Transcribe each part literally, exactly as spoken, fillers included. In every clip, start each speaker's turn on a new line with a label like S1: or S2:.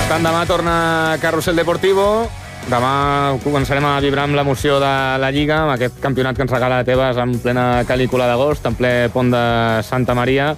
S1: tant, demà torna Carrusel Deportivo. Demà començarem a vibrar amb l'emoció de la Lliga, amb aquest campionat que ens regala Tebas en plena canícula d'agost, en ple pont de Santa Maria.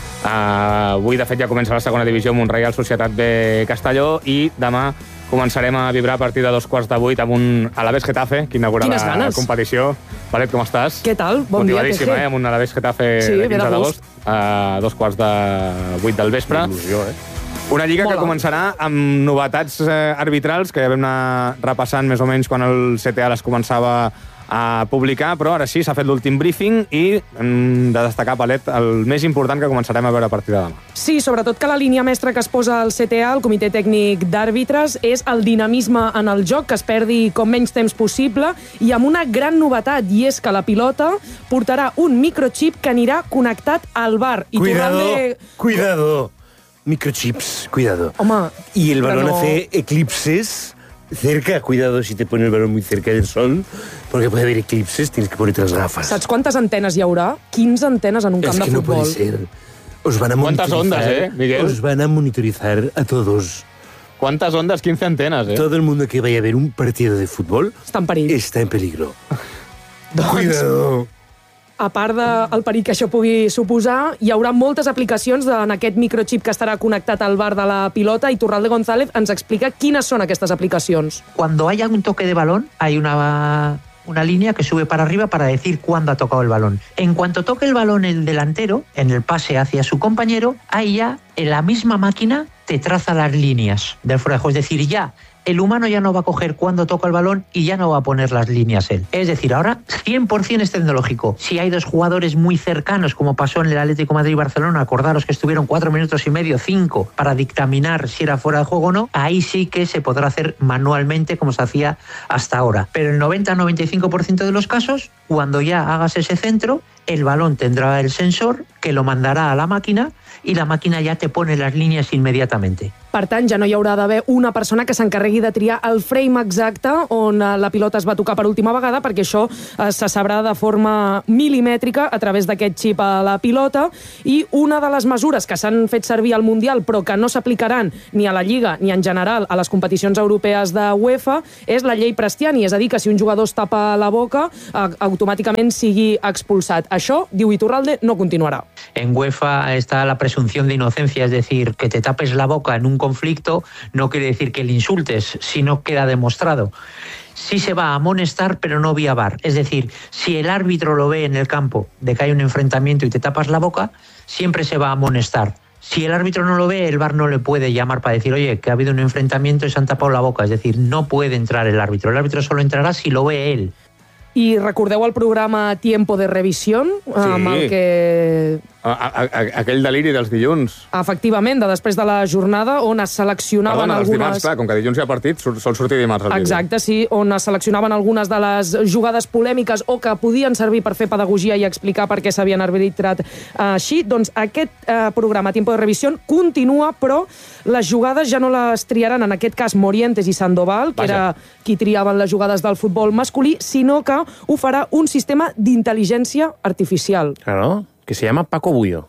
S1: Uh, avui, de fet, ja comença la segona divisió Montreal Societat B Castelló i demà començarem a vibrar a partir de dos quarts de vuit amb un Alavés Getafe, que inaugura la competició. Palet, com estàs?
S2: Què tal? Bon dia, T G.
S1: Eh? Amb un Alavés Getafe
S2: sí,
S1: de quinze d'agost a dos quarts de vuit del vespre.
S3: Il·lusió, eh?
S1: Una lliga Mola. Que començarà amb novetats eh, arbitrals, que ja vam anar repassant més o menys quan el C T A les començava a publicar, però ara sí, s'ha fet l'últim briefing i hem de destacar, Palet, el més important que començarem a veure a partir de demà.
S2: Sí, sobretot que la línia mestra que es posa el C T A, el Comitè Tècnic d'Àrbitres, és el dinamisme en el joc, que es perdi com menys temps possible, i amb una gran novetat, i és que la pilota portarà un microchip que anirà connectat al V A R. I
S3: cuidado,
S2: de...
S3: cuidado. Microchips, cuidado.
S2: Home,
S3: y el balón
S2: no...
S3: hace eclipses cerca. Cuidado si te pone el balón muy cerca del sol, porque puede haber eclipses, tienes que ponerte las gafas.
S2: Saps quantes antenes hi haurà? quinze antenes en un camp
S3: es que
S2: de futbol.
S3: No puede ser. Os van a
S1: ¿Cuántas ondas, eh, Miguel?
S3: Os van a monitorizar a todos.
S1: ¿Cuántas ondas? quince antenas, eh?
S3: Todo el mundo que vaya a ver un partido de fútbol
S2: està en perill.
S3: Está en peligro.
S2: doncs...
S3: Cuidado.
S2: A part del perill que això pugui suposar, hi haurà moltes aplicacions en aquest microchip que estarà connectat al V A R de la pilota, i Turralde González ens explica quines són aquestes aplicacions.
S4: Cuando haya un toque de balón, hay una, una línea que sube para arriba para decir cuándo ha tocado el balón. En cuanto toque el balón el delantero, en el pase hacia su compañero, ahí ya en la misma máquina te traza las líneas del fuera de juego. Es decir, ya el humano ya no va a coger cuando toca el balón y ya no va a poner las líneas él. Es decir, ahora cien por ciento es tecnológico. Si hay dos jugadores muy cercanos, como pasó en el Atlético Madrid y Barcelona, acordaros que estuvieron cuatro minutos y medio, cinco, para dictaminar si era fuera de juego o no, ahí sí que se podrá hacer manualmente como se hacía hasta ahora. Pero el noventa a noventa y cinco por ciento de los casos, cuando ya hagas ese centro, el balón tendrá el sensor que lo mandará a la máquina i la màquina ja te pone les línies immediatament.
S2: Per tant, ja no hi haurà d'haver una persona que s'encarregui de triar el frame exacte on la pilota es va tocar per última vegada, perquè això se sabrà de forma milimètrica a través d'aquest xip a la pilota. I una de les mesures que s'han fet servir al Mundial, però que no s'aplicaran ni a la Lliga ni en general a les competicions europees de UEFA, és la llei Prestiani, és a dir, que si un jugador es tapa la boca, automàticament sigui expulsat. Això, diu Iturralde, no continuarà.
S4: En UEFA está la presunción de inocencia, es decir, que te tapes la boca en un conflicto no quiere decir que le insultes, si no queda demostrado. Sí se va a amonestar, pero no vía V A R. Es decir, si el árbitro lo ve en el campo de que hay un enfrentamiento y te tapas la boca, siempre se va a amonestar. Si el árbitro no lo ve, el V A R no le puede llamar para decir, oye, que ha habido un enfrentamiento y se han tapado la boca. Es decir, no puede entrar el árbitro. El árbitro solo entrará si lo ve él.
S2: I recordeu el programa Tiempo de Revisión?
S1: Sí.
S2: Amb el que...
S1: A, a, a, aquell deliri dels dilluns.
S2: Efectivament, de després de la jornada, on es seleccionaven
S1: Perdona,
S2: algunes...
S1: els dimarts, clar, com que dilluns hi ha partit, sol sortir dimarts el vídeo.
S2: Exacte, sí, on es seleccionaven algunes de les jugades polèmiques o que podien servir per fer pedagogia i explicar per què s'havien arbitrat així. Doncs aquest eh, programa Tiempo de Revisión continua, però les jugades ja no les triaran, en aquest cas, Morientes i Sandoval, que
S1: Vaja.
S2: era qui triaven les jugades del futbol masculí, sinó que ho farà un sistema d'intel·ligència artificial.
S3: Claro, que se llama Paco Bullo.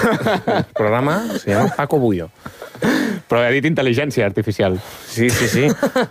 S3: El programa se llama Paco Bullo.
S1: Però he dit intel·ligència artificial.
S3: Sí, sí, sí.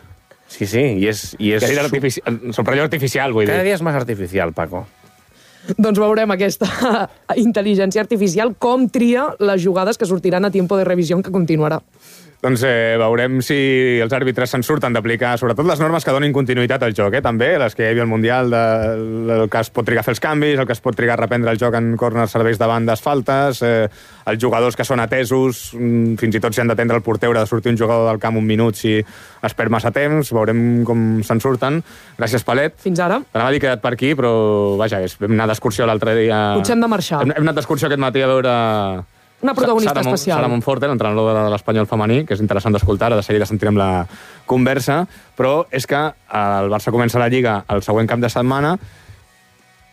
S3: Sí, sí, y es... Y es
S1: Que ha dit artificial, sorprelló artificial, vull dir.
S3: Cada día es más artificial, Paco.
S2: Doncs veurem aquesta intel·ligència artificial com tria les jugades que sortiran a Tiempo de Revisión, que continuarà.
S1: Doncs eh, veurem si els àrbitres se'n surten d'aplicar, sobretot les normes que donin continuïtat al joc, eh? També les que hi havia al Mundial, de, el que es pot trigar a fer els canvis, el que es pot trigar a reprendre el joc en corners, serveis de bandes, faltes, eh, els jugadors que són atesos, fins i tot si han d'atendre el porter, haurà de sortir un jugador del camp un minut si es perd massa temps, veurem com se'n surten. Gràcies, Palet.
S2: Fins ara.
S1: T'anava a dir quedat per aquí, però vaja, vam anar d'excursió l'altre dia.
S2: Potser hem de marxar.
S1: Hem, hem anat d'excursió aquest matí a veure...
S2: Una protagonista
S1: Sara,
S2: especial.
S1: Sara Monforte, l'entrenador de l'Espanyol femení, que és interessant d'escoltar, ara de seguida sentirem la conversa, però és que el Barça comença la Lliga el següent cap de setmana.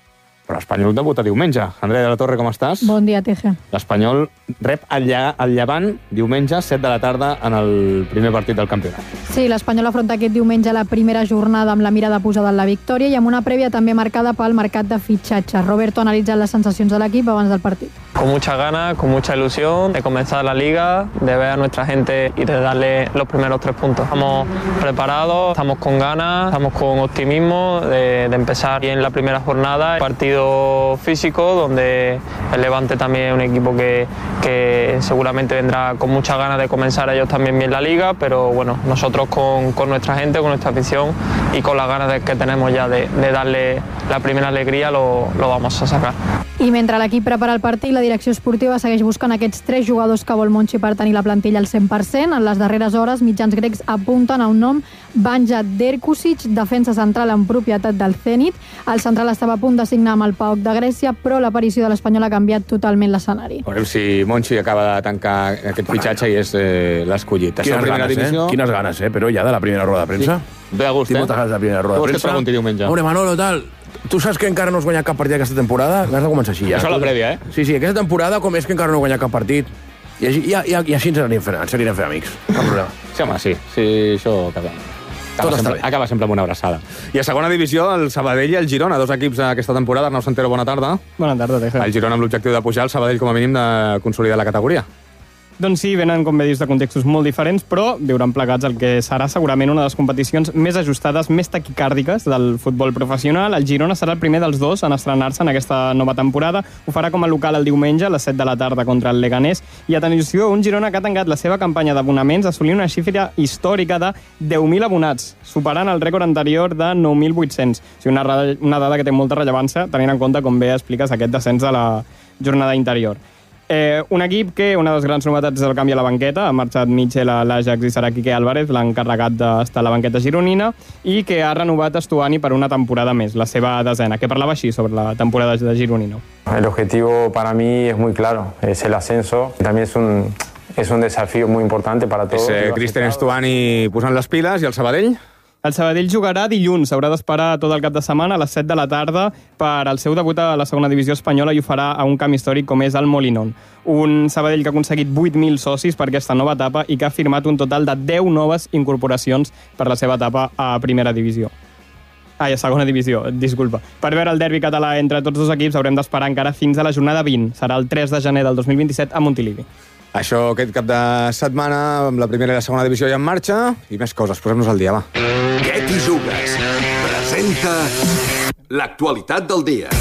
S1: Però l'Espanyol debuta diumenge. Andrea de la Torre, com estàs?
S5: Bon dia, Teje.
S1: L'Espanyol rep el, Lla el Llevant diumenge, set de la tarda, en el primer partit del campionat.
S5: Sí, l'Espanyol afronta aquest diumenge la primera jornada amb la mirada posada en la victòria i amb una prèvia també marcada pel mercat de fitxatges. Roberto ha analitzat les sensacions de l'equip abans del partit.
S6: Con muchas ganas, con mucha ilusión de comenzar la liga, de ver a nuestra gente y de darle los primeros tres puntos. Estamos preparados, estamos con ganas, estamos con optimismo de, de empezar bien la primera jornada. Partido físico, donde el Levante también es un equipo que, que seguramente vendrá con muchas ganas de comenzar ellos también bien la liga, pero bueno, nosotros con, con nuestra gente, con nuestra afición y con las ganas de, que tenemos ya de, de darle la primera alegría, lo, lo vamos a sacar.
S5: I mentre l'equip prepara el partit, la direcció esportiva segueix buscant aquests tres jugadors que vol Monchi per tenir la plantilla al cent per cent. En les darreres hores, mitjans grecs apunten a un nom, Banja Derkusic, defensa central en propietat del Zenit. El central estava a punt de signar amb el P A O K de Grècia, però l'aparició de l'Espanyol ha canviat totalment l'escenari.
S1: Veurem si Monchi acaba de tancar aquest fitxatge i és eh, l'escollit.
S7: Quines ganes,
S1: divisió...
S7: eh? Quines ganes, eh? Però ja de la primera roda de premsa.
S1: Sí. Ve a gust,
S7: Tinc
S1: eh?
S7: moltes ganes de la primera roda de premsa.
S1: Tu vols que et pregunti diumenge?
S7: Hombre, Manolo, tal... Tu saps que encara no has guanyat cap partit aquesta temporada? Has de començar així, ja.
S1: Això és la prèvia, eh?
S7: Sí, sí, aquesta temporada com és que encara no he guanyat cap partit. I, i, i, i així ens anirem fent, ens anirem fent amics. Cap problema.
S1: Sí, home, sí. Sí, això acaba, acaba, sempre, acaba sempre amb una abraçada. I a segona divisió, el Sabadell i el Girona, dos equips aquesta temporada. Arnau Santero, bona tarda.
S8: Bona tarda, Teja.
S1: El Girona amb l'objectiu de pujar, el Sabadell com a mínim de consolidar la categoria.
S8: Doncs sí, venen, com bé dius, de contextos molt diferents, però viuran plegats el que serà segurament una de les competicions més ajustades, més taquicàrdiques del futbol professional. El Girona serà el primer dels dos en estrenar-se en aquesta nova temporada. Ho farà com a local el diumenge a les set de la tarda contra el Leganés. I atenció, un Girona que ha tancat la seva campanya d'abonaments assolint una xifra històrica de deu mil abonats, superant el rècord anterior de nou mil vuit-cents. O sigui, una, una dada que té molta rellevància, tenint en compte, com bé expliques, aquest descens de la jornada interior. Eh, un equip que una de les grans novetats és el canvi a la banqueta. Ha marxat Mitchell a l'Ajax i serà Quique Álvarez, l'encarregat d'estar a la banqueta gironina, i que ha renovat Estuani per una temporada més, la seva desena, que parlava així sobre la temporada de Gironino.
S9: El objetivo para mí es muy claro, es el ascenso. También es un, es un desafío muy importante para todos.
S1: És eh, Cristian Estuani posant les piles, i el Sabadell?
S8: El Sabadell jugarà dilluns, haurà d'esperar tot el cap de setmana a les set de la tarda per al seu debut a la segona divisió espanyola i ho farà a un camp històric com és el Molinón. Un Sabadell que ha aconseguit vuit mil socis per aquesta nova etapa i que ha firmat un total de deu noves incorporacions per la seva etapa a primera divisió. Ai, a segona divisió, disculpa. Per veure el derbi català entre tots dos equips haurem d'esperar encara fins a la jornada vint. Serà el tres de gener del dos mil vint-i-set a Montilivi.
S1: Això aquest cap de setmana amb la primera i la segona divisió ja en marxa i més coses, posem-nos al dia, va.
S10: Què t'hi jugues? Presenta l'actualitat del dia.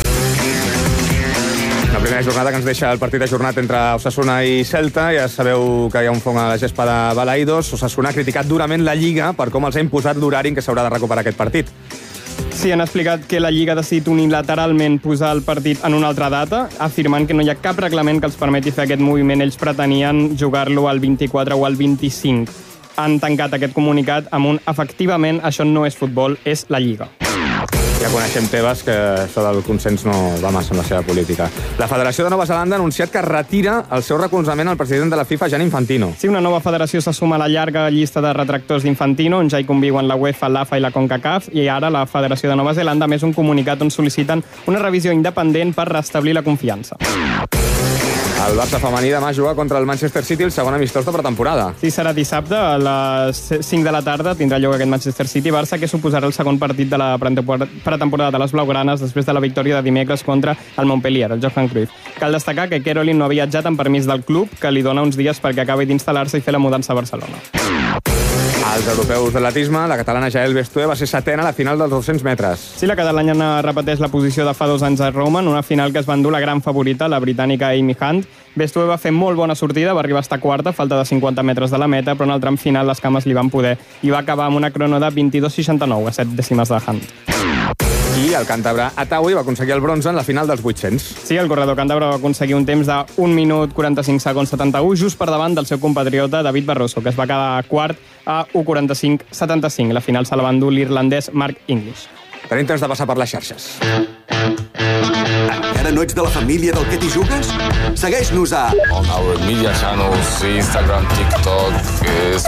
S1: La primera jornada que ens deixa el partit ajornat entre Osasuna i Celta. Ja sabeu que hi ha un fong a la gespa de Balaidos. Osasuna ha criticat durament la Lliga per com els ha imposat l'horari en què s'haurà de recuperar aquest partit.
S8: Sí, han explicat que la Lliga ha decidit unilateralment posar el partit en una altra data, afirmant que no hi ha cap reglament que els permeti fer aquest moviment. Ells pretenien jugar-lo al vint-i-quatre o al vint-i-cinc. Han tancat aquest comunicat amb un efectivament això no és futbol, és la Lliga.
S1: Ja coneixem Tebas, que això del consens no va massa en la seva política. La Federació de Nova Zelanda ha anunciat que retira el seu recolzament al president de la FIFA, Gianni Infantino.
S8: Sí, una nova federació se suma a la llarga llista de retractors d'Infantino, on ja hi conviuen la UEFA, l'AFA i la CONCACAF, i ara la Federació de Nova Zelanda ha més un comunicat on sol·liciten una revisió independent per restablir la confiança.
S1: El Barça femení demà juga contra el Manchester City, el segon amistós de pretemporada.
S8: Sí, serà dissabte a les cinc de la tarda, tindrà lloc aquest Manchester City-Barça, que suposarà el segon partit de la pretemporada de les blaugranes després de la victòria de dimecres contra el Montpellier, el Johan Cruyff. Cal destacar que Caroline no ha viatjat amb permís del club, que li dona uns dies perquè acabi d'instal·lar-se i fer la mudança a Barcelona.
S1: Als europeus d'atletisme, la catalana Jael Bestué va ser setena a la final dels dos-cents metres.
S8: Sí, la catalana repeteix la posició de fa dos anys a Roma, en una final que es va endur la gran favorita, la britànica Amy Hunt. Bestué va fer molt bona sortida, va arribar a estar quarta, falta de cinquanta metres de la meta, però en el tram final les cames li van poder i va acabar amb una crono de vint-i-dos seixanta-nou, a set dècimes de Hunt.
S1: I el càntabre Ataui va aconseguir el bronze en la final dels vuit-cents.
S8: Sí, el corredor càntabre va aconseguir un temps de un minut quaranta-cinc segons setanta-u, just per davant del seu compatriota David Barroso, que es va quedar quart a un quaranta-cinc setanta-cinc. La final se la va endur l'irlandès Mark English.
S1: Tenim temps de passar per les xarxes.
S10: Encara no ets de la família del que t'hi jugues? Segueix-nos a...
S11: On our media channels, Instagram, TikTok,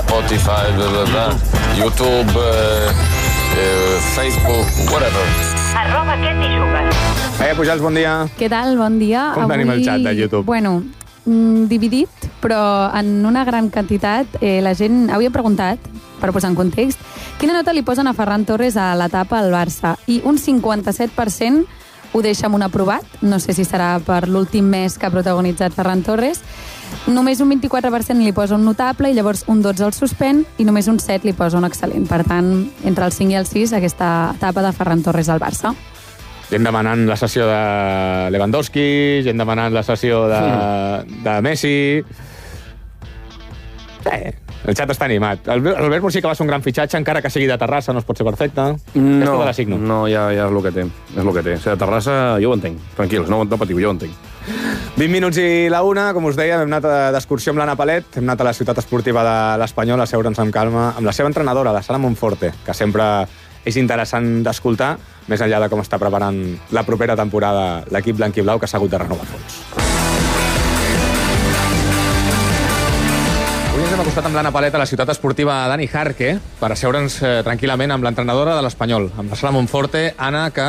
S11: Spotify, blah, blah, blah, YouTube, uh, uh, Facebook, whatever.
S12: arroba què t'hi jugues.
S1: Eh, Pujals, bon dia.
S13: Què tal? Bon dia.
S1: Com
S13: Avui...
S1: tenim el xat de YouTube?
S13: Bueno, mm, dividit, però en una gran quantitat. Eh, la gent... Avui he preguntat, per posar en context, quina nota li posen a Ferran Torres a l'etapa al Barça? I un cinquanta-set per cent ho deixa amb un aprovat. No sé si serà per l'últim mes que ha protagonitzat Ferran Torres. Només un vint-i-quatre per cent li posa un notable i llavors un dotze el suspèn i només un set li posa un excel·lent. Per tant, entre el cinc i el sis, aquesta etapa de Ferran Torres al Barça.
S1: Gent demanant la sessió de Lewandowski, gent demanant la sessió de, de Messi... Eh, el xat està animat. Albert Murci que va ser un gran fitxatge, encara que sigui de Terrassa, no es pot ser perfecte.
S7: No, no, ja, ja és el que té. És el que té. O sigui, de Terrassa jo ho entenc. Tranquils, no, no patiu, jo ho entenc.
S1: vint minuts i la una, com us deia, hem anat d'excursió amb l'Anna Palet, hem anat a la ciutat esportiva de l'Espanyol a seure'ns amb calma amb la seva entrenadora, la Sara Monforte, que sempre és interessant d'escoltar, més enllà de com està preparant la propera temporada l'equip blanc i blau, que s'ha hagut de renovar fons. Avui ens hem acostat amb l'Anna Palet a la ciutat esportiva Dani Jarque per asseure'ns eh, tranquil·lament amb l'entrenadora de l'Espanyol, amb la Sara Monforte. Anna, que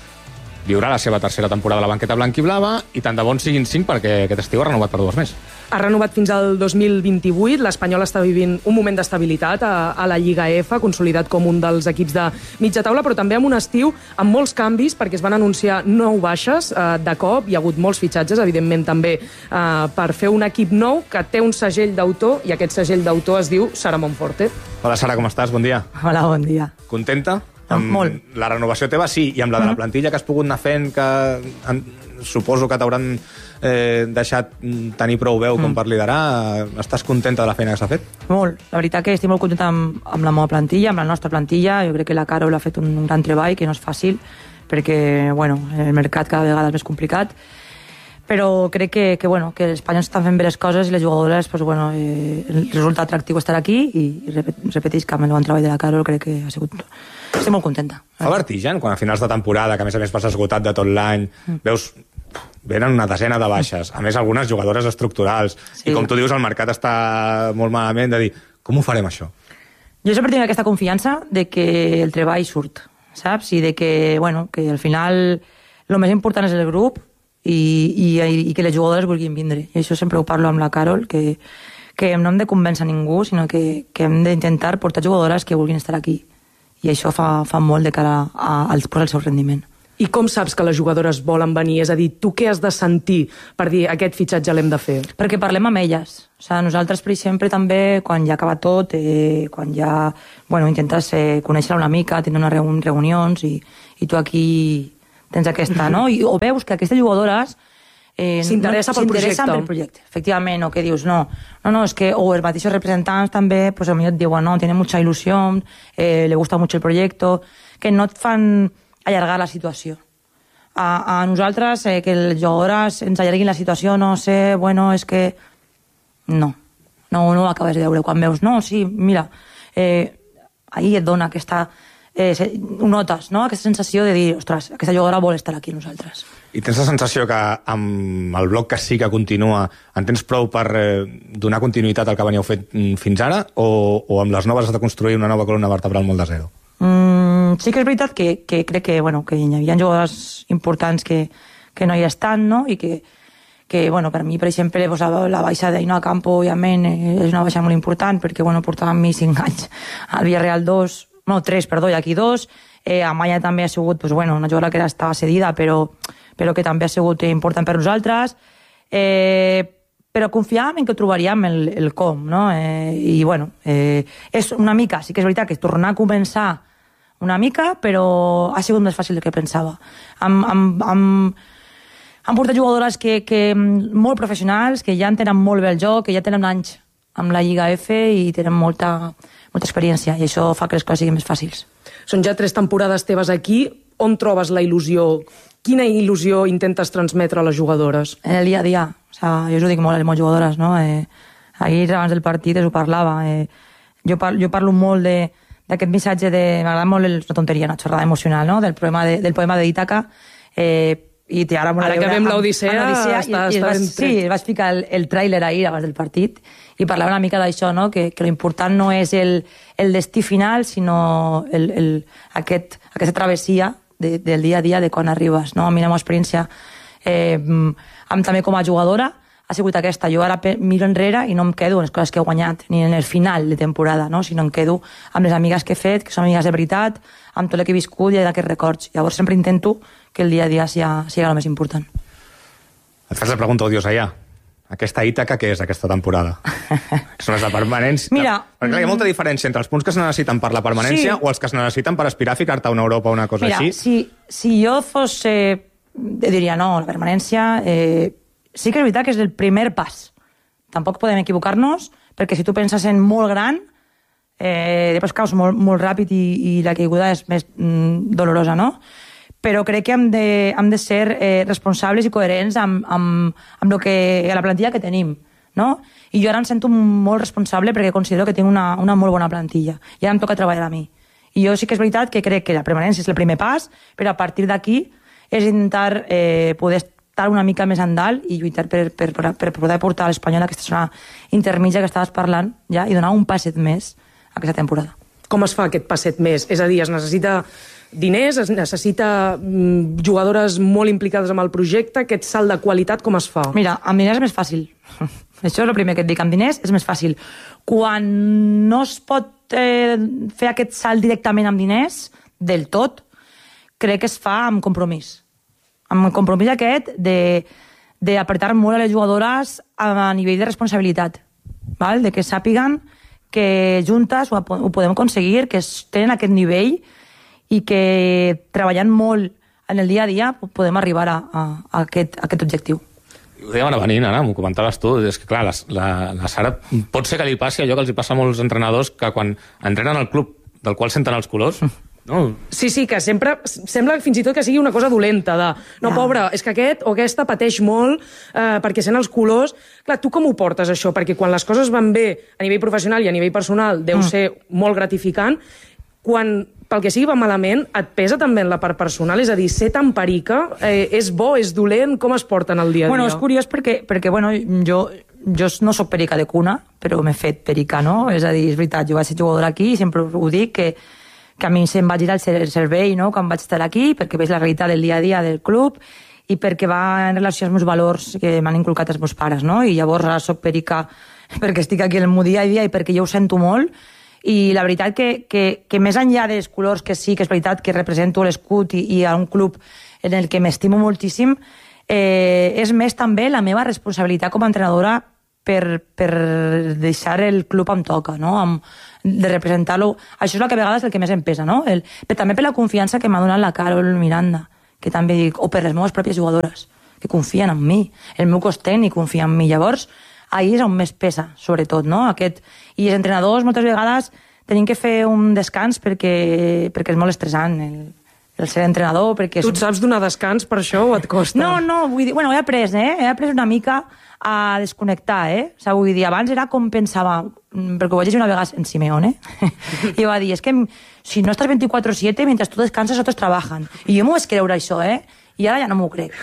S1: viurà la seva tercera temporada a la banqueta blanc i blava, i tant de bons siguin cinc perquè aquest estiu ha renovat per dues més.
S2: Ha renovat fins al dos mil vint-i-vuit. L'Espanyol està vivint un moment d'estabilitat a, a la Lliga F, consolidat com un dels equips de mitja taula, però també amb un estiu amb molts canvis, perquè es van anunciar nou baixes eh, de cop. Hi ha hagut molts fitxatges, evidentment, també eh, per fer un equip nou que té un segell d'autor, i aquest segell d'autor es diu Sara Monforte.
S1: Hola, Sara, com estàs? Bon dia.
S14: Hola, bon dia.
S1: Contenta?
S14: Amb
S1: molt. La renovació teva sí, i amb la de la plantilla que has pogut anar fent, que en, suposo que t'hauran eh, deixat tenir prou veu com per liderar. Estàs contenta de la feina que s'ha fet?
S14: Molt. La veritat que estic molt contenta amb, amb la meva plantilla, amb la nostra plantilla. Jo crec que la Carol ha fet un, un gran treball, que no és fàcil, perquè bueno, el mercat cada vegada és més complicat. Però crec que, que, bueno, que els espanyols estan fent bé les coses i les jugadores, pues, bueno, eh, el resultat atractiu estar aquí, i, i repeteix que amb el bon treball de la Carol crec que ha sigut... Estic molt contenta.
S1: Fa vertigen, quan a finals de temporada, que a més a més vas esgotat de tot l'any, mm. veus, venen una desena de baixes, a més algunes jugadores estructurals, sí. I com tu dius, el mercat està molt malament, de dir, com ho farem això?
S14: Jo sempre tinc aquesta confiança de que el treball surt, saps? I de que, bueno, que al final el més important és el grup, i, i, i que les jugadores vulguin vindre. I això sempre ho parlo amb la Carol, que, que no hem de convèncer ningú, sinó que, que hem d'intentar portar jugadores que vulguin estar aquí. I això fa, fa molt de cara a, als al seu rendiment.
S2: I com saps que les jugadores volen venir? És a dir, tu què has de sentir per dir aquest fitxatge l'hem de fer?
S14: Perquè parlem amb elles. O sigui, nosaltres, per exemple, també, quan ja acaba tot, eh, quan ja bueno, intentes eh, conèixer-la una mica, tenir unes reun reunions, i, i tu aquí tens aquesta, no? I, o veus que aquestes jugadores Eh,
S2: s'interessa
S14: no,
S2: pel projecte.
S14: pel projecte, efectivament, o que dius, no, no, no, és que, o els mateixos representants també, pues a mi et diuen, no, tiene mucha ilusión, eh, le gusta mucho el proyecto, que no et fan allargar la situació. A, a nosaltres, eh, que les jugadores ens allarguin la situació, no sé, bueno, és que... No, no, no ho acabes de veure. Quan veus, no, sí, mira, eh, ahir et dona aquesta... Eh, ho notes, no? Aquesta sensació de dir, ostres, aquesta jugadora vol estar aquí amb nosaltres.
S1: I tens la sensació que amb el bloc que sí que continua en tens prou per eh, donar continuïtat al que veníeu fet fins ara, o, o amb les noves has de construir una nova columna vertebral molt de zero?
S14: Mm, sí que és veritat que, que crec que, bueno, que hi havia jugadors importants que, que no hi estan, no? I que, que bueno, per mi, per exemple, pues, la, la baixa d'Ainoa Campo, òbviament, eh, és una baixa molt important, perquè bueno, portava amb mi cinc anys al Villarreal dos, no, tres, perdó, i aquí dos. Eh, Amaya també ha sigut, pues, bueno, una jugadora que estava cedida, però, però que també ha sigut important per nosaltres. Eh, però confiàvem en que trobaríem el, el com, no? Eh, I, bueno, eh, és una mica, sí que és veritat que és tornar a començar una mica, però ha sigut més fàcil del que pensava. Am, am, am, han portat jugadores que, que, molt professionals, que ja entenen molt bé el joc, que ja tenen anys amb la Lliga F i tenen molta, molta experiència, i això fa que les coses siguin més fàcils.
S2: Són ja tres temporades teves aquí. On trobes la il·lusió? Quina il·lusió intentes transmetre a les jugadores?
S14: En el dia a dia. O sea, jo us ho dic molt a les meves jugadores, no? Eh, ahir, abans del partit, us ho parlava. Eh, jo, par jo parlo molt de d'aquest missatge de... M'agrada molt el, una tonteria, una xerrada emocional, no? Del poema de, del poema de Ítaca. Eh, i ara
S2: ara que vem l'Odissea,
S14: està, i, i vaig, sí, vaig ficar el, el tràiler ahir abans del partit i parlava una mica d'això, no? que, que l'important no és el, el destí final, sinó el, el, aquest, aquesta travessia de, del dia a dia de quan arribes, no? A mi la meva experiència, eh, amb, també com a jugadora, ha sigut aquesta. Jo ara miro enrere i no em quedo en les coses que he guanyat, ni en el final de temporada, no? Sinó em quedo amb les amigues que he fet, que són amigues de veritat, amb tot el que he viscut i d'aquests records. Llavors sempre intento que el dia a dia sigui, sigui el més important.
S1: Et fas la pregunta odiosa ja. Aquesta Ítaca, què és aquesta temporada? Són les de permanència?
S14: Mira...
S1: Perquè clar, hi ha molta diferència entre els punts que es necessiten per la permanència sí. o els que es necessiten per aspirar a ficar-te a una Europa o una cosa
S14: Mira,
S1: així.
S14: Si, si jo fos... Eh, diria, no, la permanència... Eh, sí que és veritat que és el primer pas. Tampoc podem equivocar-nos, perquè si tu penses en molt gran, eh, després caus molt, molt ràpid i, i la caiguda és més mm, dolorosa, no? Però crec que hem de, hem de ser eh, responsables i coherents amb, amb, amb lo que, la plantilla que tenim, no? I jo ara em sento molt responsable perquè considero que tinc una, una molt bona plantilla. I ara em toca treballar a mi. I jo sí que és veritat que crec que la permanència és el primer pas, però a partir d'aquí és intentar eh, poder estar una mica més endalt i lluitar per, per, per, per poder portar a l'Espanyol a aquesta zona intermitja que estaves parlant ja, i donar un passet més a aquesta temporada.
S2: Com es fa aquest passet més? És a dir, es necessita diners, es necessita mm, jugadores molt implicades amb el projecte, aquest salt de qualitat com es fa?
S14: Mira, amb diners és més fàcil. Això és el primer que et dic, amb diners és més fàcil. Quan no es pot eh, fer aquest salt directament amb diners, del tot, crec que es fa amb compromís. Amb el compromís aquest de, de apretar molt a les jugadores a nivell de responsabilitat, val? De que sàpiguen que juntes ho, ho podem aconseguir, que tenen aquest nivell i que treballant molt en el dia a dia podem arribar a, a, a, aquest, a aquest objectiu.
S1: Ho dèiem ara venint, ara, m'ho comentaves tu, és que clar, la, la, la Sara pot ser que li passi allò que els hi passa a molts entrenadors que quan entrenen al club del qual senten els colors... No.
S2: Sí, sí, que sempre sembla fins i tot que sigui una cosa dolenta de, no, ja. Pobre, és que aquest o aquesta pateix molt eh, perquè sent els colors. Clar, tu com ho portes, això? Perquè quan les coses van bé a nivell professional i a nivell personal deu mm. ser molt gratificant. Quan, pel que sigui, va malament, et pesa també en la part personal? És a dir, ser tan perica, eh, és bo, és dolent? Com es porten el dia a dia?
S14: Bueno, és curiós perquè, perquè bueno, jo, jo no soc perica de cuna, però m'he fet perica, no? És a dir, és veritat, jo vaig ser jugadora aquí i sempre ho dic, que que a mi se'm va girar el cervell, no?, quan vaig estar aquí, perquè veig la realitat del dia a dia del club i perquè va en relació als meus valors que m'han inculcat els meus pares, no? I llavors ara soc perica perquè estic aquí en el meu dia a dia i perquè jo ho sento molt. I la veritat que, que, que més enllà dels colors, que sí que és veritat que represento l'escut i, i a un club en el que m'estimo moltíssim, eh, és més també la meva responsabilitat com a entrenadora per, per deixar el club on toca, no? Amb, de representar-lo. Això és el que a vegades el que més em pesa, no? El, però també per la confiança que m'ha donat la Carol Miranda, que també dic, o per les meves pròpies jugadores, que confien en mi, el meu cos tècnic confia en mi. Llavors, ahir és on més pesa, sobretot, no? Aquest... I els entrenadors, moltes vegades, tenim que fer un descans perquè, perquè és molt estressant el, el ser entrenador, perquè...
S2: Tu et saps donar descans per això o et costa?
S14: No, no, vull dir... Bueno, he après, eh? He après una mica a desconnectar, eh? O sigui, vull dir, abans era com pensava, perquè ho vaig llegir una vegada en Simeone, i va dir, és que si no estàs vint-i-quatre siete, mentre tu descanses, otros trabajan. I jo m'ho vaig creure, això, eh? I ara ja no m'ho crec.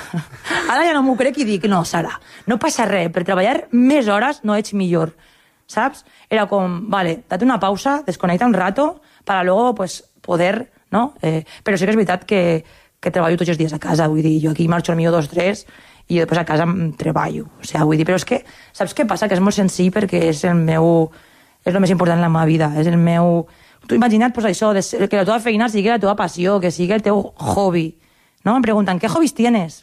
S14: Ara ja no m'ho crec i dic, no, Sara, no passa res, per treballar més hores no ets millor, saps? Era com, vale, date una pausa, desconecta un rato, para luego, pues, poder, no? Eh, però sí que és veritat que, que treballo tots els dies a casa, vull dir, jo aquí marxo al millor dos, tres, i després a casa em treballo. O sigui, vull dir, però és que, saps què passa? Que és molt senzill perquè és el meu... És el més important en la meva vida, és el meu... Tu imagina't, pues, això, de, que la teva feina sigui la teva passió, que sigui el teu hobby, no? Em pregunten, ¿qué hobbies tienes?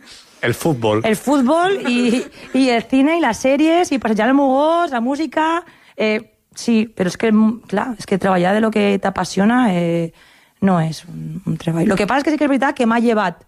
S1: El fútbol.
S14: El fútbol i, i el cine i les sèries i passejar el meu gos, la música... Eh, sí, però és que, clar, és que treballar de lo que t'apassiona eh, no és un, un treball. Lo que passa és que sí que és veritat que m'ha llevat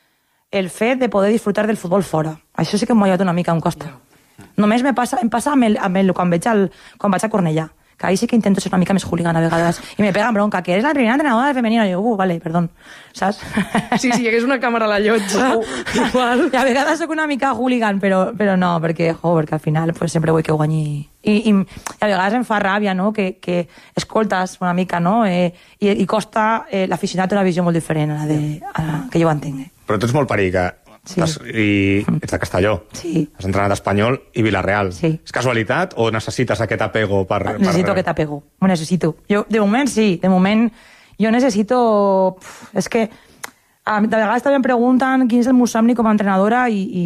S14: el fet de poder disfrutar del futbol fora. Això sí que m'ha llevat una mica, em costa. Només me passa, em passa amb el, amb el, quan, veig el, quan vaig a Cornellà, que ahí sí que intento ser una mica més hooligan a vegades, i me pegan bronca, que eres la primera entrenadora femenina, i jo, uh, vale, perdón, saps?
S2: Sí, sí, que és una càmera a la llotja, igual.
S14: I a vegades soc una mica hooligan, però, però no, perquè, jo, perquè al final pues, sempre vull que guanyi. I, i, i a vegades em fa ràbia, no?, que, que escoltes una mica, no?, eh, i, i costa eh, l'aficionat una visió molt diferent a la, de, a la que jo entenc. Eh?
S1: Però tu ets molt perica. Sí. I ets de Castelló.
S14: Sí.
S1: Has entrenat Espanyol i Villarreal.
S14: Sí.
S1: És casualitat o necessites aquest apego per...
S14: Necessito
S1: per...
S14: aquest apego. Ho necessito. Jo, de moment, sí. De moment, jo necessito... És que de vegades també em pregunten quin és el meu somni com a entrenadora i, i,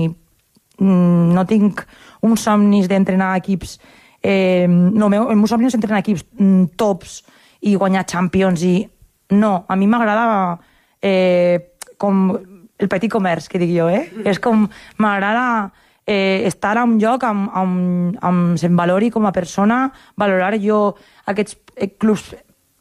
S14: i no tinc uns somnis d'entrenar equips... Eh, no, el meu, el meu somni és entrenar equips tops i guanyar Champions i... No, a mi m'agrada eh, com el petit comerç, que dic jo, eh? Mm. És com... M'agrada eh, estar a un lloc amb, amb, amb se'm valori com a persona, valorar jo aquests eh, clubs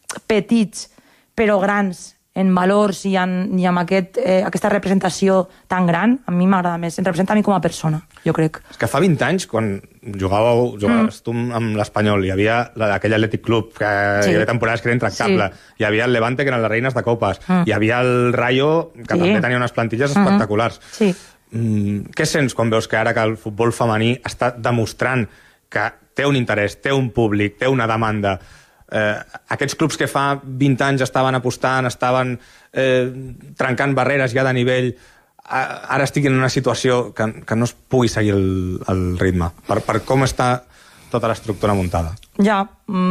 S14: petits però grans en valors i, en, i amb aquest, eh, aquesta representació tan gran, a mi m'agrada més. Em representa a mi com a persona, jo crec.
S1: És que fa vint anys, quan jugàveu, jugaves mm. tu amb l'Espanyol, hi havia aquell Atlètic Club, que sí. hi havia temporades que era intractable, sí. hi havia el Levante, que eren les reines de copes, mm. hi havia el Rayo, que sí. també tenia unes plantilles mm-hmm. espectaculars.
S14: Sí.
S1: Mm, què sents quan veus que ara que el futbol femení està demostrant que té un interès, té un públic, té una demanda... Eh, aquests clubs que fa vint anys estaven apostant, estaven eh, trencant barreres ja de nivell, ara estic en una situació que, que no es pugui seguir el, el ritme, per, per com està tota l'estructura muntada.
S14: Ja,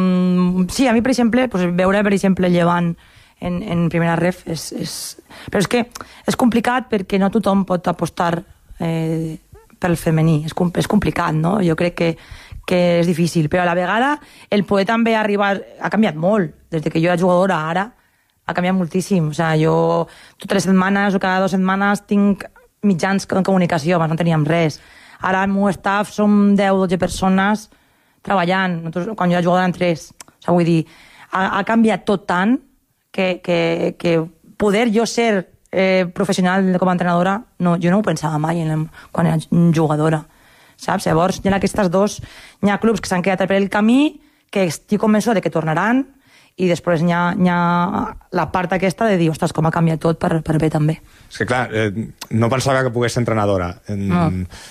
S14: mm, sí, a mi, per exemple, pues, veure, per exemple, Llevant en, en primera ref és, és... Però és que és complicat perquè no tothom pot apostar eh, pel femení, és, és complicat, no? Jo crec que que és difícil, però a la vegada el poder també arribar... Ha canviat molt. Des que jo era jugadora, ara ha canviat moltíssim. O sigui, jo totes les setmanes o cada dues setmanes tinc mitjans de comunicació, abans no teníem res. Ara el meu staff som deu o dotze persones treballant. Nosaltres, quan jo era jugadora, en tres. O sigui, vull dir, ha, ha canviat tot tant que, que, que poder jo ser eh, professional com a entrenadora, no, jo no ho pensava mai en, quan era jugadora. Saps? Llavors, hi ha aquestes dos... Hi ha clubs que s'han quedat per el camí, que estic convençut de que tornaran, i després hi ha, hi ha la part aquesta de dir, ostres, com ha canviat tot per, per bé també.
S1: És que, clar, eh, no pensava que pogués ser entrenadora. No.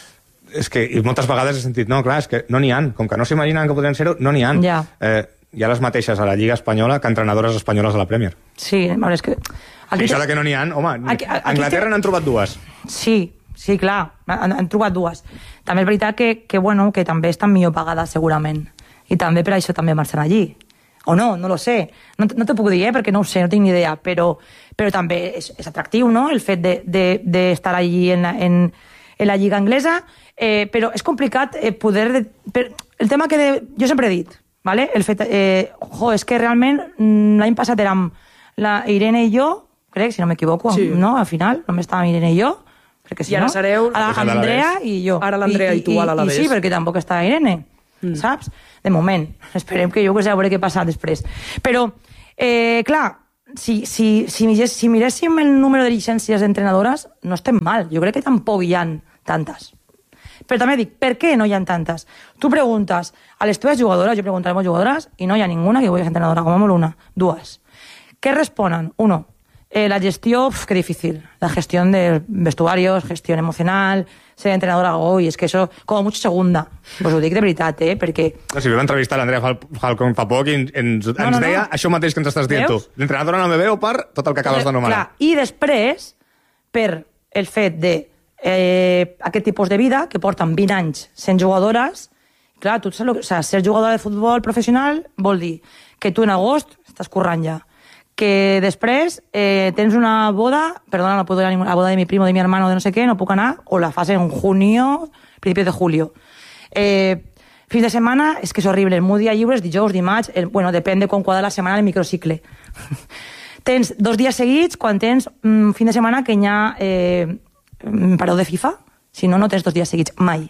S1: És que i moltes vegades he sentit, no, clar, és que no n'hi ha. Com que no s'imaginen que podrien ser-ho, no n'hi ha.
S14: Ja.
S1: Eh, hi ha les mateixes a la Lliga Espanyola que entrenadores espanyoles a la Premier.
S14: Sí, és que...
S1: Aquí... I això de que no n'hi ha, home, aquí, aquí, a Anglaterra n'han trobat dues.
S14: Sí, sí, clar, han, han trobat dues. També és veritat que, que, bueno, que també estan millor pagades, segurament. I també per això també marxen allí. O no, no lo sé. No, no te puc dir, eh, perquè no ho sé, no tinc ni idea. Però, però també és, és atractiu, no?, el fet d'estar de, de, de allí en la, en, en la Lliga Anglesa. Eh, però és complicat eh, poder... De, per, el tema que de, jo sempre he dit, ¿vale? El fet... Eh, jo, és que realment l'any passat érem la Irene i jo, crec, si no m'equivoco, sí. no? Al final, només estàvem Irene i jo. Si
S2: I ara
S14: no,
S2: sereu...
S14: L'Andrea i jo.
S2: Ara l'Andrea i, i tu a l'Alavés.
S14: I sí, perquè tampoc està Irene, mm. saps? De moment. Esperem que jo que sé, a veure què passa després. Però, eh, clar, si, si, si, si miréssim el número de llicències d'entrenadores, no estem mal. Jo crec que tampoc hi ha tantes. Però també dic, per què no hi ha tantes? Tu preguntes a les teves jugadores, jo pregunto a les meves jugadores, i no hi ha ninguna que vulgui ser entrenadora, com a molt una. Dues. Què responen? Uno, Eh, la gestión, uf, qué difícil. La gestión de vestuarios, gestión emocional, ser entrenadora hoy, es que eso, como mucho segunda. Pues ho dic de veritat, eh, perquè...
S1: No, si vam entrevistar l'Andrea Falcón fa poc i ens, ens, no, no, ens deia no. això mateix que ens estàs dient tu. L'entrenadora no me veu per tot el que acabes d'anomenar.
S14: Clar, i després, per el fet de eh, aquest tipus de vida, que porten vint anys sent jugadores, clar, tu saps, o sea, ser jugadora de futbol professional vol dir que tu en agost estàs currant ja, que després eh, tens una boda, perdona, no puedo ir a la boda de mi primo, de mi hermano, de no sé qué, no puc anar, o la fas en junio, principios de julio. Eh, fins de setmana, és que és horrible, el meu dia lliure és dijous, dimarts, el, bueno, depèn de com quadra la setmana el microcicle. Tens dos dies seguits quan tens un fin de setmana que hi ha eh, paró de FIFA, si no, no tens dos dies seguits, mai.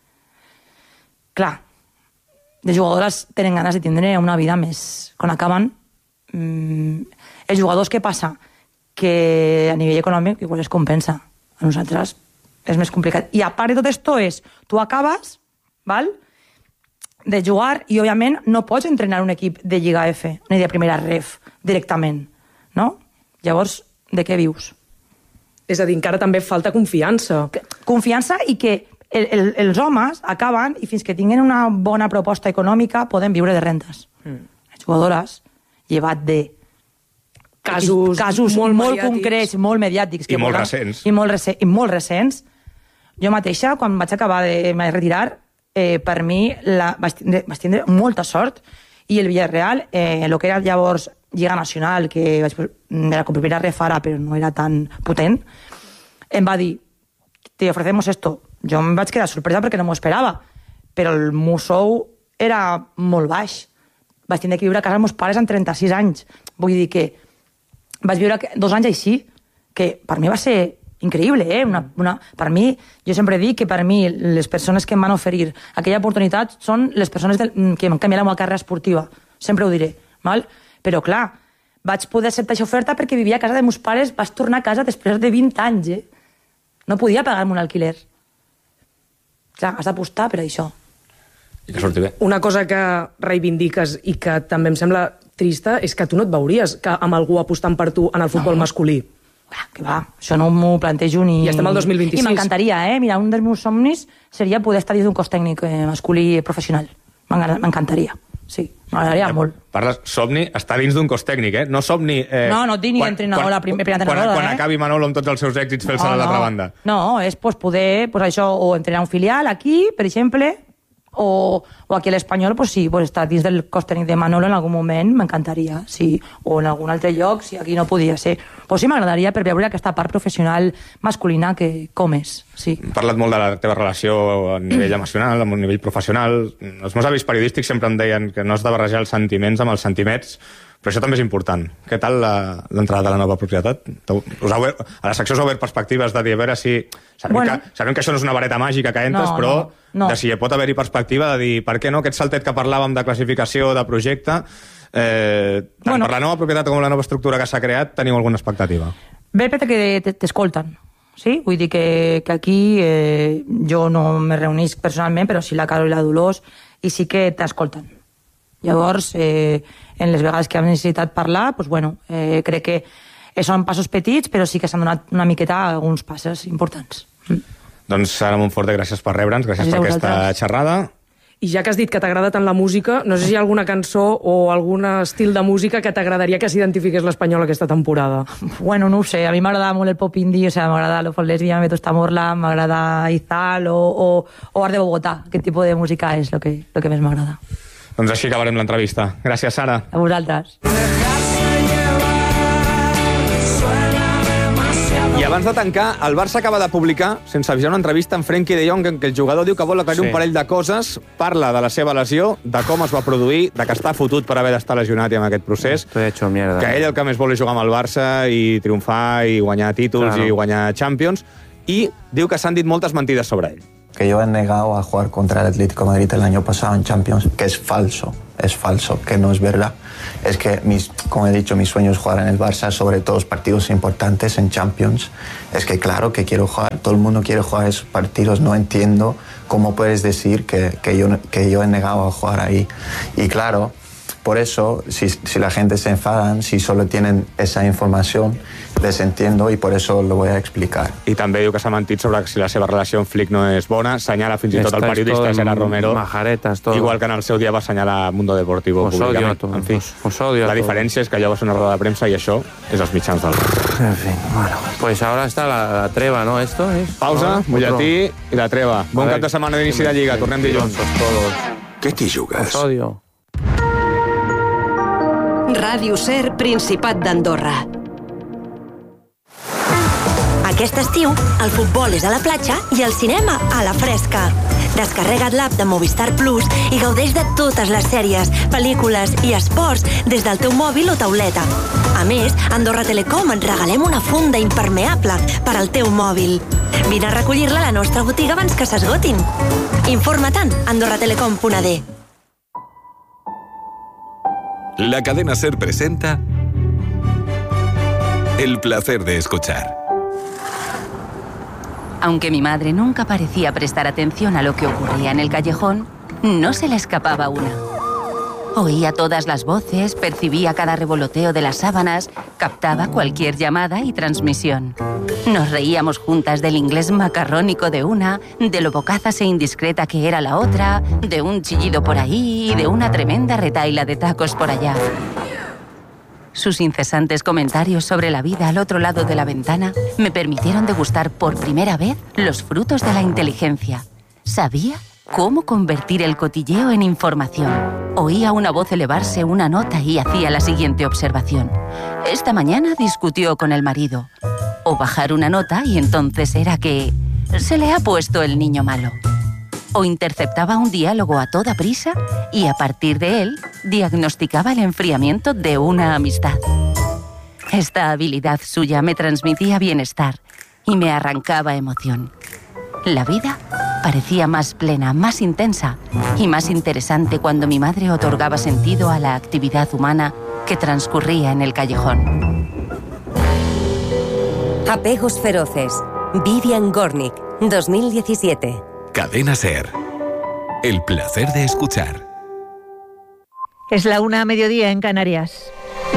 S14: Clar, les jugadores tenen ganes de tindre una vida més... Quan acaben, Mm, els jugadors, què passa? Que a nivell econòmic igual es compensa. A nosaltres és més complicat. I a part de tot esto és, tu acabes, val? de jugar i, òbviament, no pots entrenar un equip de Lliga F ni de primera ref directament, no? Llavors, de què vius?
S2: És a dir, encara també falta confiança.
S14: Confiança i que el, el, els homes acaben i fins que tinguin una bona proposta econòmica poden viure de rentes. Mm. Les jugadores, llevat de
S2: casos,
S14: casos molt, molt concrets, molt mediàtics.
S1: I molt recents.
S14: I molt, rec I molt recents. Jo mateixa, quan vaig acabar de retirar, eh, per mi la, vaig, tindre, vaig tindre molta sort i el Villarreal, eh, el que era llavors Lliga Nacional, que vaig, era com primera ref ara, però no era tan potent, em va dir, te ofrecemos esto. Jo em vaig quedar sorpresa perquè no m'ho esperava, però el meu sou era molt baix. Vaig tenir que viure a casa dels meus pares amb trenta-sis anys. Vull dir que vaig viure dos anys així, que per mi va ser increïble, eh? Una, una, per mi, jo sempre dic que per mi les persones que em van oferir aquella oportunitat són les persones del, que m'han canviat la meva carrera esportiva. Sempre ho diré, val? Però clar, vaig poder acceptar aquesta oferta perquè vivia a casa de meus pares, vaig tornar a casa després de vint anys, eh? No podia pagar-me un alquiler. Clar, has d'apostar per això.
S1: I que surti bé.
S2: Una cosa que reivindiques i que també em sembla trista és que tu no et veuries que amb algú apostant per tu en el futbol no. masculí.
S14: Va, que va, això no m'ho plantejo ni...
S2: I estem al dos mil vint-i-sis.
S14: I m'encantaria, eh? Mira, un dels meus somnis seria poder estar dins d'un cos tècnic eh, masculí professional. M'encantaria, sí, m'agradaria ja, molt.
S1: Parles, somni, està dins d'un cos tècnic, eh? No somni... Eh,
S14: no, no et dic ni entrenadora, primera entrenadora,
S1: quan, quan
S14: eh?
S1: acabi Manolo amb tots els seus èxits fer-se
S14: no,
S1: a l'altra
S14: no.
S1: banda.
S14: No, és pues, poder, pues, això, o entrenar un filial aquí, per exemple, o, o aquí a l'Espanyol, pues, sí, pues, estar dins del cos tècnic de Manolo en algun moment, m'encantaria, sí, o en algun altre lloc, si aquí no podia ser. Pues sí, m'agradaria per veure aquesta part professional masculina que com és, sí.
S1: Hem parlat molt de la teva relació a nivell emocional, a nivell professional. Els meus avis periodístics sempre em deien que no has de barrejar els sentiments amb els sentiments, però això també és important. Què tal l'entrada de la nova propietat? Us ha obert, a la secció us ha obert perspectives de dir, a veure si... Sabem, bueno, que, sabem que això no és una vareta màgica que entres, no, però no, no. de si pot haver-hi perspectiva de dir, per què no, aquest saltet que parlàvem de classificació, de projecte, eh, tant bueno, per la nova propietat com la nova estructura que s'ha creat, teniu alguna expectativa?
S14: Bé, perquè t'escolten. Sí? Vull dir que, que aquí eh, jo no me reunisc personalment, però sí la Carol i la Dolors, i sí que t'escolten. Llavors, eh, en les vegades que hem necessitat parlar, doncs, bueno, eh, crec que són passos petits, però sí que s'han donat una miqueta alguns passos importants. Mm.
S1: Doncs, Sara Monforte, gràcies per rebre'ns, gràcies, gràcies per aquesta xerrada.
S2: I ja que has dit que t'agrada tant la música, no sé si hi ha alguna cançó o algun estil de música que t'agradaria que s'identifiqués l'Espanyol aquesta temporada.
S14: Bueno, no ho sé, a mi m'agrada molt el pop indie, o sea, m'agrada Lo Fol Lesbia, Me Tosta Morla, m'agrada Izal o, o, o Art de Bogotà. Aquest tipus de música és el que, lo que més m'agrada.
S1: Doncs així acabarem l'entrevista. Gràcies, Sara.
S14: A vosaltres.
S1: I abans de tancar, el Barça acaba de publicar, sense avisar, una entrevista amb Frenkie de Jong en què el jugador diu que vol aclarir sí. un parell de coses, parla de la seva lesió, de com es va produir, de que està fotut per haver d'estar lesionat i en aquest procés,
S9: Estoy hecho mierda.
S1: Que ell el que més vol és jugar amb el Barça i triomfar i guanyar títols claro. i guanyar Champions, i diu que s'han dit moltes mentides sobre ell.
S12: Que yo he negado a jugar contra el Atlético de Madrid el año pasado en Champions, que es falso, es falso, que no es verdad. Es que, mis, como he dicho, mi sueño es jugar en el Barça, sobre todo los partidos importantes en Champions. Es que claro que quiero jugar, todo el mundo quiere jugar esos partidos, no entiendo cómo puedes decir que, que, yo, que yo he negado a jugar ahí. Y claro, por eso, si, si la gente se enfadan, si solo tienen esa información, les entiendo y por eso lo voy a explicar.
S1: I també diu que s'ha mentit sobre si la seva relació amb Flick no és bona, senyala fins i tot el periodista Gerard Romero,
S9: majaretas, todo.
S1: Igual que en el seu dia va assenyalar Mundo Deportivo
S9: os
S1: públicament.
S9: Odio,
S1: en fi,
S9: os odio
S1: la diferència és que allò va ser una roda de premsa i això és els mitjans del...
S9: En fin, bueno, pues ahora está la, la treva, ¿no? Esto es...
S1: Pausa, ¿no? Mulletí i la treva. Bon cap de setmana d'inici de Lliga, tornem dilluns.
S10: Què t'hi jugues?
S9: Os odio.
S15: Ràdio Ser, Principat d'Andorra. Aquest estiu, el futbol és a la platja i el cinema a la fresca. Descarrega't l'app de Movistar Plus i gaudeix de totes les sèries, pel·lícules i esports des del teu mòbil o tauleta. A més, a Andorra Telecom et regalem una funda impermeable per al teu mòbil. Vine a recollir-la a la nostra botiga abans que s'esgotin. Informa-te'n a andorratelecom punt a d.
S16: La cadena SER presenta El placer de escuchar.
S17: Aunque mi madre nunca parecía prestar atención a lo que ocurría en el callejón, no se le escapaba una. Oía todas las voces, percibía cada revoloteo de las sábanas, captaba cualquier llamada y transmisión. Nos reíamos juntas del inglés macarrónico de una, de lo bocazas e indiscreta que era la otra, de un chillido por ahí y de una tremenda retahíla de tacos por allá. Sus incesantes comentarios sobre la vida al otro lado de la ventana me permitieron degustar por primera vez los frutos de la inteligencia. Sabía cómo convertir el cotilleo en información. Oía una voz elevarse una nota y hacía la siguiente observación. Esta mañana discutió con el marido. O bajar una nota y entonces era que se le ha puesto el niño malo. O interceptaba un diálogo a toda prisa y a partir de él diagnosticaba el enfriamiento de una amistad. Esta habilidad suya me transmitía bienestar y me arrancaba emoción. La vida parecía más plena, más intensa y más interesante cuando mi madre otorgaba sentido a la actividad humana que transcurría en el callejón.
S15: Apegos feroces. Vivian Gornick, dos mil diecisiete.
S16: Cadena SER. El placer de escuchar.
S18: Es la una a mediodía en Canarias.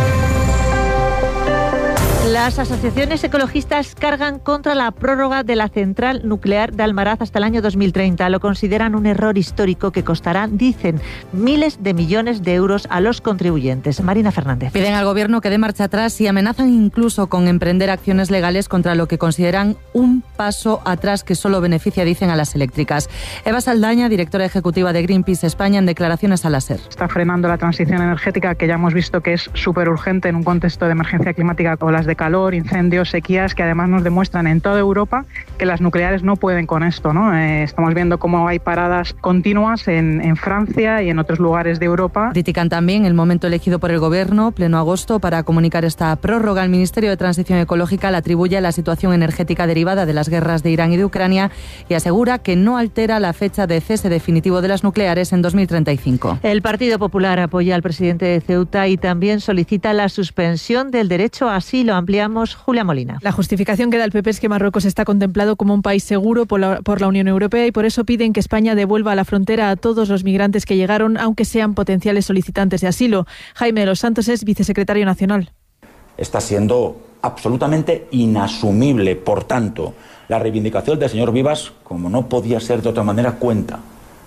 S18: Las asociaciones ecologistas cargan contra la prórroga de la central nuclear de Almaraz hasta el año dos mil treinta. Lo consideran un error histórico que costará, dicen, miles de millones de euros a los contribuyentes. Marina Fernández.
S19: Piden al Gobierno que dé marcha atrás y amenazan incluso con emprender acciones legales contra lo que consideran un paso atrás que solo beneficia, dicen, a las eléctricas. Eva Saldaña, directora ejecutiva de Greenpeace España, en declaraciones a la SER.
S20: Está frenando la transición energética, que ya hemos visto que es súper urgente en un contexto de emergencia climática, olas de calor, incendios, sequías, que además nos demuestran en toda Europa que las nucleares no pueden con esto, ¿no? Eh, estamos viendo cómo hay paradas continuas en, en Francia y en otros lugares de Europa.
S19: Critican también el momento elegido por el Gobierno, pleno agosto, para comunicar esta prórroga. El Ministerio de Transición Ecológica le atribuye a la situación energética derivada de las guerras de Irán y de Ucrania y asegura que no altera la fecha de cese definitivo de las nucleares en dos mil treinta y cinco.
S18: El Partido Popular apoya al presidente de Ceuta y también solicita la suspensión del derecho a asilo. Ampliamos, Julia Molina.
S21: La justificación que da el P P es que Marruecos está contemplado como un país seguro por la, por la Unión Europea y por eso piden que España devuelva a la frontera a todos los migrantes que llegaron, aunque sean potenciales solicitantes de asilo. Jaime de los Santos es vicesecretario nacional.
S22: Está siendo absolutamente inasumible, por tanto, la reivindicación del señor Vivas, como no podía ser de otra manera, cuenta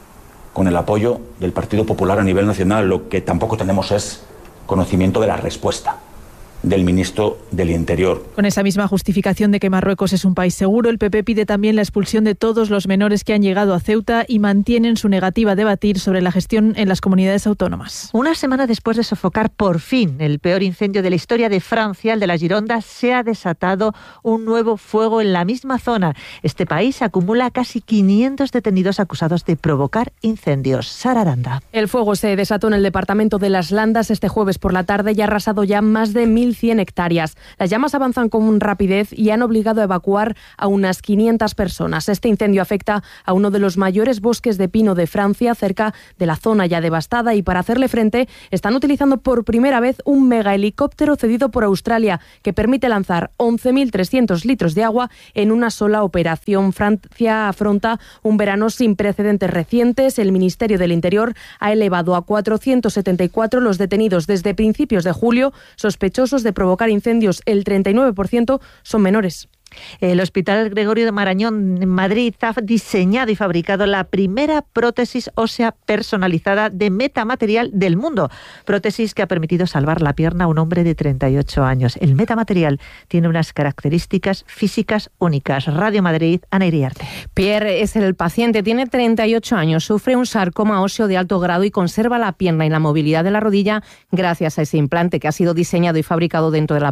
S22: con el apoyo del Partido Popular a nivel nacional. Lo que tampoco tenemos es conocimiento de la respuesta del ministro del Interior.
S21: Con esa misma justificación de que Marruecos es un país seguro, el P P pide también la expulsión de todos los menores que han llegado a Ceuta y mantienen su negativa a debatir sobre la gestión en las comunidades autónomas.
S18: Una semana después de sofocar por fin el peor incendio de la historia de Francia, el de la Gironda, se ha desatado un nuevo fuego en la misma zona. Este país acumula casi quinientos detenidos acusados de provocar incendios. Sara Aranda.
S2: El fuego se desató en el departamento de Las Landas este jueves por la tarde y ha arrasado ya más de mil cien hectáreas. Las llamas avanzan con rapidez y han obligado a evacuar a unas quinientas personas. Este incendio afecta a uno de los mayores bosques de pino de Francia, cerca de la zona ya devastada, y para hacerle frente están utilizando por primera vez un mega helicóptero cedido por Australia que permite lanzar once mil trescientos litros de agua en una sola operación. Francia afronta un verano sin precedentes recientes. El Ministerio del Interior ha elevado a cuatrocientos setenta y cuatro los detenidos desde principios de julio, sospechosos de provocar incendios. El treinta y nueve por ciento son menores.
S18: El Hospital Gregorio de Marañón en Madrid ha diseñado y fabricado la primera prótesis ósea personalizada de metamaterial del mundo. Prótesis que ha permitido salvar la pierna a un hombre de treinta y ocho años. El metamaterial tiene unas características físicas únicas. Radio Madrid, Ana Iriarte.
S23: Pierre es el paciente, tiene treinta y ocho años, sufre un sarcoma óseo de alto grado y conserva la pierna y la movilidad de la rodilla gracias a ese implante que ha sido diseñado y fabricado dentro de la